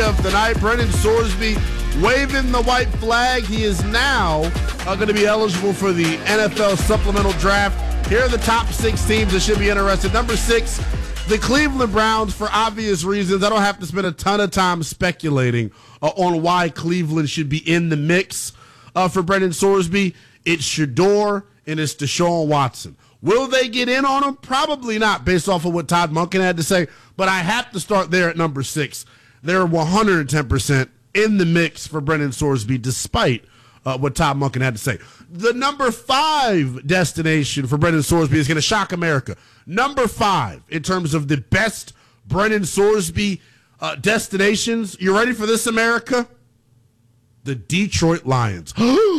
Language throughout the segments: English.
of the night. Brendan Sorsby waving the white flag. He is now going to be eligible for the NFL supplemental draft. Here are the top 6 teams that should be interested. Number 6, the Cleveland Browns, for obvious reasons. I don't have to spend a ton of time speculating on why Cleveland should be in the mix for Brendan Sorsby. It's Shedeur and it's Deshaun Watson. Will they get in on him? Probably not, based off of what Todd Monken had to say. But I have to start there at number 6. They're 110% in the mix for Brendan Sorsby, despite what Todd Monken had to say. The number 5 destination for Brendan Sorsby is going to shock America. Number 5 in terms of the best Brendan Sorsby destinations. You ready for this, America? The Detroit Lions.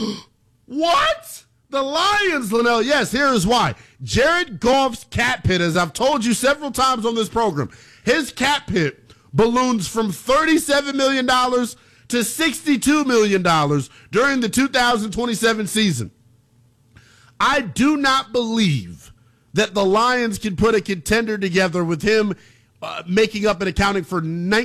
What? The Lions, Linnell. Yes, here is why. Jared Goff's cap hit, as I've told you several times on this program, his cap hit balloons from $37 million to $62 million during the 2027 season. I do not believe that the Lions can put a contender together with him making up and accounting for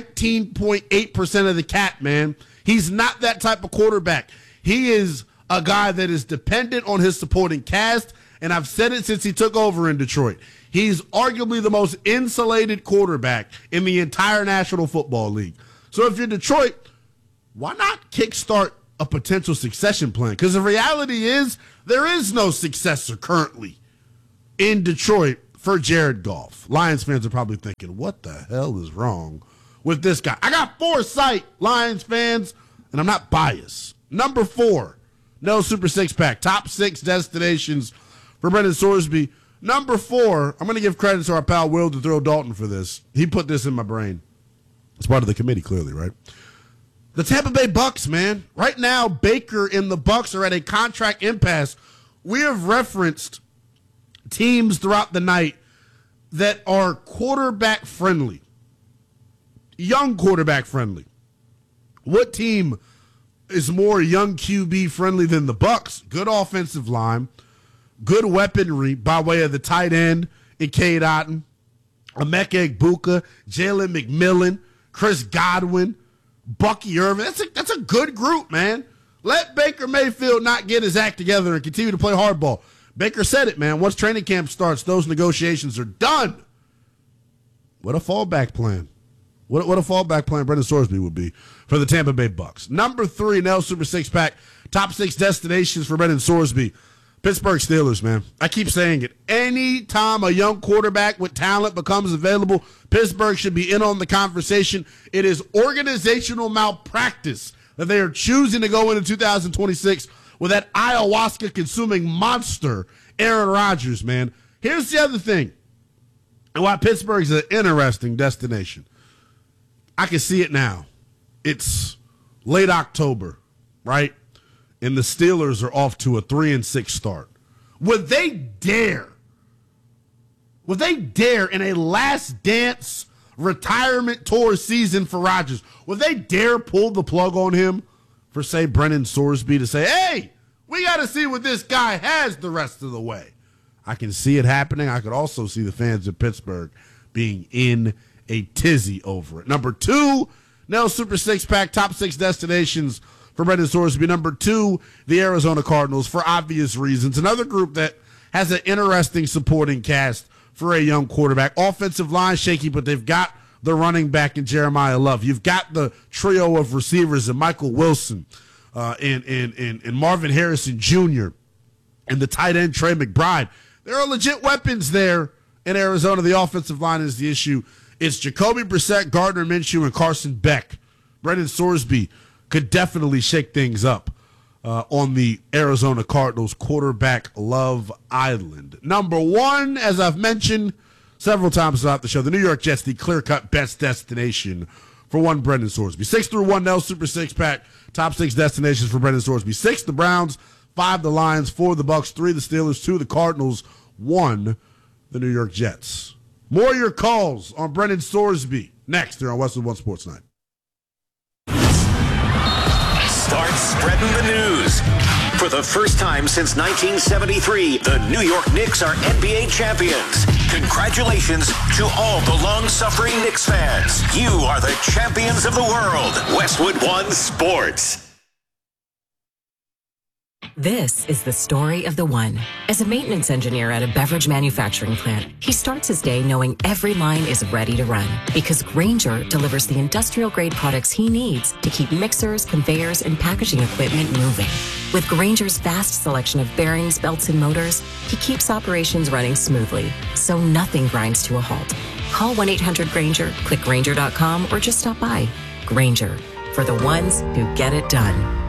19.8% of the cap, man. He's not that type of quarterback. He is a guy that is dependent on his supporting cast, and I've said it since he took over in Detroit. He's arguably the most insulated quarterback in the entire National Football League. So if you're Detroit, why not kickstart a potential succession plan? Because the reality is there is no successor currently in Detroit for Jared Goff. Lions fans are probably thinking, what the hell is wrong with this guy? I got foresight, Lions fans, and I'm not biased. Number 4. No Super Six Pack. Top 6 destinations for Brendan Sorsby. Number 4, I'm going to give credit to our pal Will to throw Dalton for this. He put this in my brain. It's part of the committee, clearly, right? The Tampa Bay Bucks, man. Right now, Baker and the Bucks are at a contract impasse. We have referenced teams throughout the night that are quarterback friendly, young quarterback friendly. What team is more young QB friendly than the Bucks? Good offensive line, good weaponry by way of the tight end in Cade Otton, Emeka Egbuka, Jalen McMillan, Chris Godwin, Bucky Irvin. That's a good group, man. Let Baker Mayfield not get his act together and continue to play hardball. Baker said it, man. Once training camp starts, those negotiations are done. What a fallback plan. What a fallback plan Brendan Sorsby would be for the Tampa Bay Bucks. Number 3, Nell Super Six Pack. Top 6 destinations for Brendan Sorsby. Pittsburgh Steelers, man. I keep saying it. Anytime a young quarterback with talent becomes available, Pittsburgh should be in on the conversation. It is organizational malpractice that they are choosing to go into 2026 with that ayahuasca-consuming monster, Aaron Rodgers, man. Here's the other thing, and why Pittsburgh is an interesting destination. I can see it now. It's late October, right? And the Steelers are off to a 3-6 start. Would they dare in a last dance retirement tour season for Rodgers, would they dare pull the plug on him for, say, Brendan Sorsby to say, hey, we got to see what this guy has the rest of the way? I can see it happening. I could also see the fans of Pittsburgh being in a tizzy over it. Number 2, Nell Super Six Pack, top 6 destinations for Brendan Sorsby. Number 2, the Arizona Cardinals, for obvious reasons. Another group that has an interesting supporting cast for a young quarterback. Offensive line shaky, but they've got the running back in Jeremiah Love. You've got the trio of receivers in Michael Wilson and Marvin Harrison Jr. and the tight end Trey McBride. There are legit weapons there in Arizona. The offensive line is the issue. It's Jacoby Brissett, Gardner Minshew, and Carson Beck. Brendan Sorsby could definitely shake things up on the Arizona Cardinals quarterback love island. Number 1, as I've mentioned several times throughout the show, the New York Jets, the clear-cut best destination for one Brendan Sorsby. 6 through 1, Nell Super Six Pack, top 6 destinations for Brendan Sorsby. 6, the Browns. 5, the Lions. 4, the Bucks. 3, the Steelers. 2, the Cardinals. 1, the New York Jets. More of your calls on Brendan Sorsby next here on Westwood One Sports Night. Start spreading the news. For the first time since 1973, the New York Knicks are NBA champions. Congratulations to all the long-suffering Knicks fans. You are the champions of the world. Westwood One Sports. This is the story of the one. As a maintenance engineer at a beverage manufacturing plant, he starts his day knowing every line is ready to run because Grainger delivers the industrial-grade products he needs to keep mixers, conveyors, and packaging equipment moving. With Grainger's vast selection of bearings, belts, and motors, he keeps operations running smoothly, so nothing grinds to a halt. Call 1-800-GRAINGER, click Grainger.com, or just stop by. Grainger, for the ones who get it done.